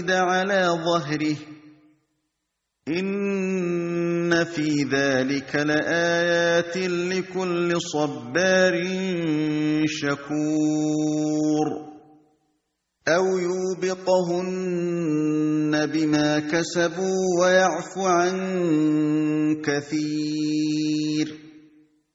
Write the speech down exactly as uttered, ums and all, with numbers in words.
فأحمل على ظهره إن في ذلك لآيات لكل صبار شكور أو يوبقهن بما كسبوا ويعفو عن كثير